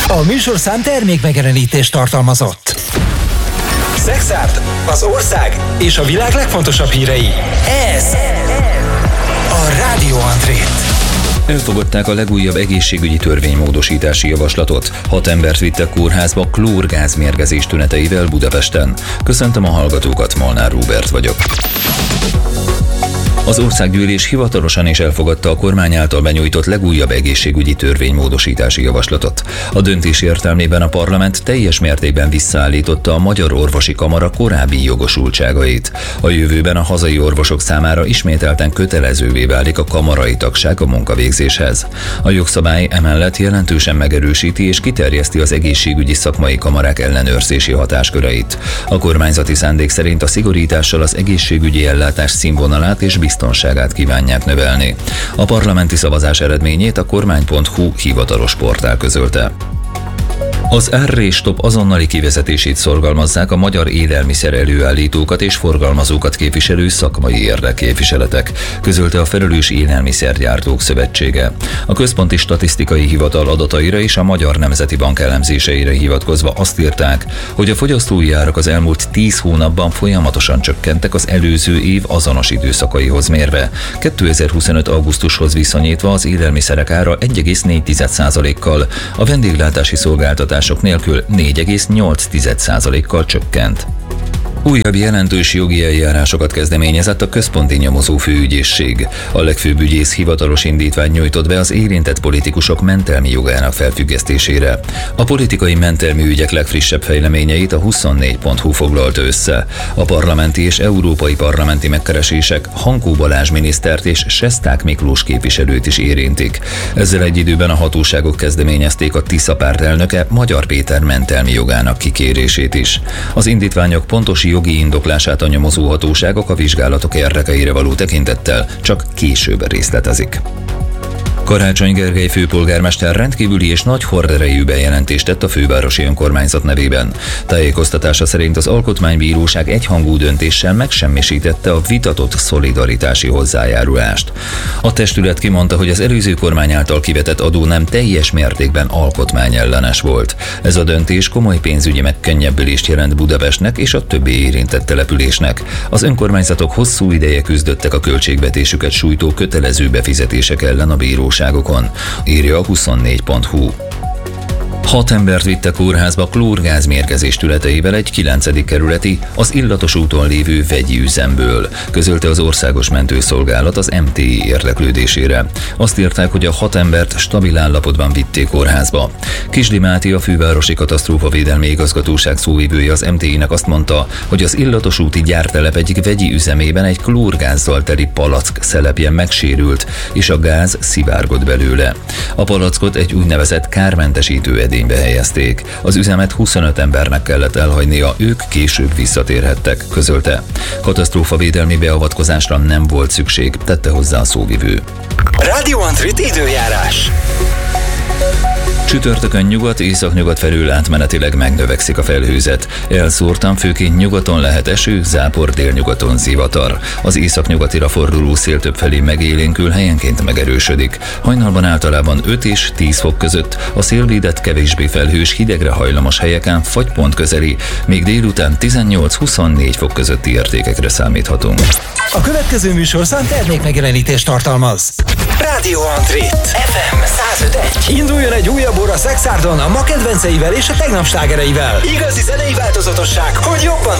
A műsorszám termékmegjelenítést tartalmazott. Szexárd, az ország és a világ legfontosabb hírei. Ez a Rádió Andrét. Elfogadták a legújabb egészségügyi törvénymódosítási javaslatot. 6 embert vittek kórházba klórgázmérgezés tüneteivel Budapesten. Köszöntöm a hallgatókat, Molnár Róbert vagyok. Az országgyűlés hivatalosan is elfogadta a kormány által benyújtott legújabb egészségügyi törvénymódosítási javaslatot. A döntés értelmében a parlament teljes mértékben visszaállította a Magyar Orvosi Kamara korábbi jogosultságait. A jövőben a hazai orvosok számára ismételten kötelezővé válik a kamarai tagság a munkavégzéshez. A jogszabály emellett jelentősen megerősíti és kiterjeszti az egészségügyi szakmai kamarák ellenőrzési hatásköreit. A kormányzati szándék szerint a szigorítással az egészségügyi ellátás színvonalát és biztonságát kívánják növelni. A parlamenti szavazás eredményét a kormány.hu hivatalos portál közölte. Az R-stop azonnali kivezetését szorgalmazzák a magyar élelmiszer előállítókat és forgalmazókat képviselő szakmai érdekképviseletek, közölte a Felelős Élelmiszergyártók Szövetsége. A Központi Statisztikai Hivatal adataira és a Magyar Nemzeti Bank elemzéseire hivatkozva azt írták, hogy a fogyasztói árak az elmúlt 10 hónapban folyamatosan csökkentek az előző év azonos időszakaihoz mérve. 2025. augusztushoz viszonyítva az élelmiszerek ára 1,4%-kal, a vendéglátási szolgáltatások nélkül 4,8%-kal csökkent. Újabb jelentős jogi eljárásokat kezdeményezett a Központi Nyomozó Főügyészség. A legfőbb ügyész hivatalos indítványt nyújtott be az érintett politikusok mentelmi jogának felfüggesztésére. A politikai mentelmi ügyek legfrissebb fejleményeit a 24.hu foglalta össze. A parlamenti és európai parlamenti megkeresések Hankó Balázs minisztert és Sesták Miklós képviselőt is érintik. Ezzel egy időben a hatóságok kezdeményezték a Tisza párt elnöke Magyar Péter mentelmi jogának kikérését is. Az indítványok pontos jogi indoklását a nyomozóhatóságok a vizsgálatok érdekeire való tekintettel csak később részletezik. Karácsony Gergely főpolgármester rendkívüli és nagy horderejű bejelentést tett a fővárosi önkormányzat nevében. Tájékoztatása szerint az Alkotmánybíróság egyhangú döntéssel megsemmisítette a vitatott szolidaritási hozzájárulást. A testület kimondta, hogy az előző kormány által kivetett adó nem teljes mértékben alkotmányellenes volt. Ez a döntés komoly pénzügyi megkönnyebbülést jelent Budapestnek és a többi érintett településnek. Az önkormányzatok hosszú ideje küzdöttek a költségvetésüket sújtó kötelező befizetések ellen a bíróságokon, írja a 24.hu. 6 embert vittek kórházba klórgázmérgezés tüneteivel egy 9. kerületi, az Illatos úton lévő vegyi üzemből, közölte az Országos Mentőszolgálat az MTI érdeklődésére. Azt írták, hogy a 6 embert stabil állapotban vitték kórházba. Kisdi Máté, a fővárosi katasztrófavédelmi igazgatóság szóvivője az MTI-nek azt mondta, hogy az Illatos úti gyártelep egyik vegyi üzemében egy klórgázzal teli palack szelepje megsérült, és a gáz szivárgott belőle. A palackot egy úgynevezett kármentesítő edénybe helyezték. Az üzemet 25 embernek kellett elhagynia, ők később visszatérhettek, közölte. Katasztrófavédelmi beavatkozásra nem volt szükség, tette hozzá a szóvivő. Rádió Andrét időjárás. Csütörtökön nyugat, északnyugat felől átmenetileg megnövekszik a felhőzet. Elszórtan főként nyugaton lehet eső, zápor, délnyugaton zivatar. Az északnyugatira forduló szél többfelé megélénkül, helyenként megerősödik. Hajnalban általában 5 és 10 fok között, a szélvédett kevésbé felhős, hidegre hajlamos helyeken fagypont közeli, még délután 18-24 fok közötti értékekre számíthatunk. A következő műsorszám termékmegjelenítést tartalmaz. Rádió Andrét FM 105.1. Induljon egy újabb óra Szexárdon a ma kedvenceivel és a tegnap slágereivel. Igazi zenei változatosság, hogy jobban